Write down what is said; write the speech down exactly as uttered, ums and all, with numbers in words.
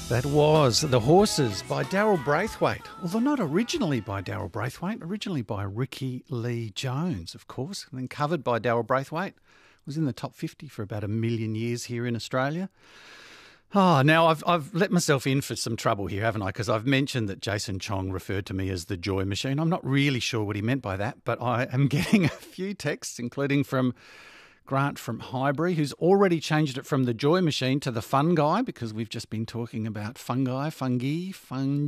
That was The Horses by Daryl Braithwaite, although not originally by Daryl Braithwaite, originally by Ricky Lee Jones, of course, and then covered by Daryl Braithwaite. It was in the top fifty for about a million years here in Australia. Oh, now I've I've let myself in for some trouble here, haven't I? Because I've mentioned that Jason Chong referred to me as the Joy Machine. I'm not really sure what he meant by that, but I am getting a few texts, including from Grant from Highbury, who's already changed it from the Joy Machine to the Fun Guy, because we've just been talking about fungi, fungi, fun.